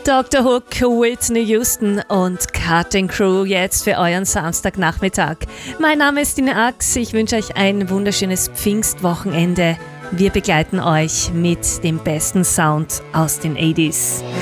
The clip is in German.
Dr. Hook, Whitney Houston und Cutting Crew jetzt für euren Samstagnachmittag. Mein Name ist Dina Ax, ich wünsche euch ein wunderschönes Pfingstwochenende. Wir begleiten euch mit dem besten Sound aus den 80s.